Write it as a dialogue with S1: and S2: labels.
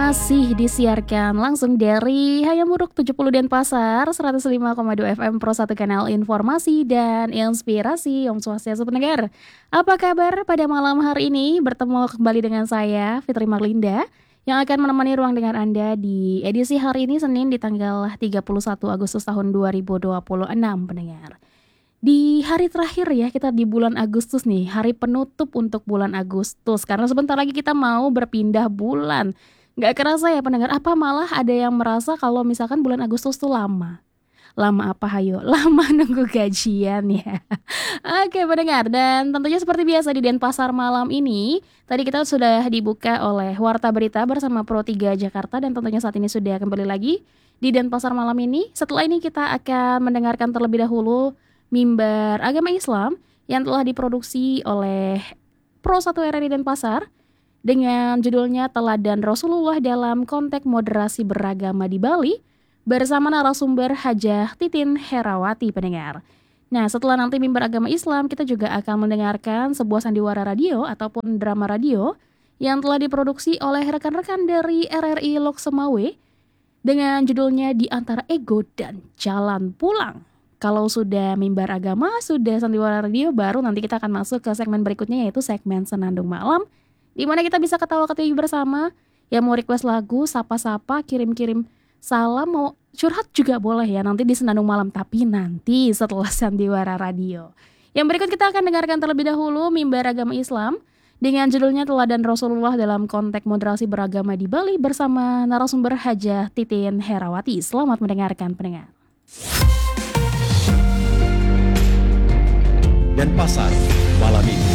S1: masih disiarkan langsung dari Hayamuruk 70 Denpasar, 105,2 FM Pro 1 Kanal Informasi dan Inspirasi. Om Swastiastu pendengar. Apa kabar pada malam hari ini? Bertemu kembali dengan saya, Fitri Marlinda, yang akan menemani ruang dengar Anda di edisi hari ini Senin di tanggal 31 Agustus tahun 2026 pendengar. Di hari terakhir ya, kita di bulan Agustus nih, hari penutup untuk bulan Agustus. Karena sebentar lagi kita mau berpindah bulan. Gak kerasa ya pendengar, apa malah ada yang merasa kalau misalkan bulan Agustus tuh lama. Lama apa hayo? Lama nunggu gajian ya. Oke pendengar, dan tentunya seperti biasa di Denpasar malam ini, tadi kita sudah dibuka oleh Warta Berita bersama Pro 3 Jakarta. Dan tentunya saat ini sudah kembali lagi di Denpasar malam ini. Setelah ini kita akan mendengarkan terlebih dahulu Mimbar Agama Islam yang telah diproduksi oleh Pro 1 RRI Denpasar dengan judulnya Teladan Rasulullah dalam Konteks Moderasi Beragama di Bali bersama narasumber Hajah Titin Herawati pendengar. Nah, setelah nanti Mimbar Agama Islam, kita juga akan mendengarkan sebuah sandiwara radio ataupun drama radio yang telah diproduksi oleh rekan-rekan dari RRI Lok Semawe dengan judulnya Di Antara Ego dan Jalan Pulang. Kalau sudah mimbar agama, sudah sandiwara radio, baru nanti kita akan masuk ke segmen berikutnya, yaitu segmen Senandung Malam, di mana kita bisa ketawa-ketiwi bersama. Yang mau request lagu, sapa-sapa, kirim-kirim salam, mau curhat juga boleh ya nanti di Senandung Malam, tapi nanti setelah sandiwara radio. Yang berikut kita akan dengarkan terlebih dahulu Mimbar Agama Islam dengan judulnya Teladan Rasulullah dalam Konteks Moderasi Beragama di Bali bersama narasumber Hajah Titin Herawati. Selamat mendengarkan pendengar.
S2: Denpasar malam ini.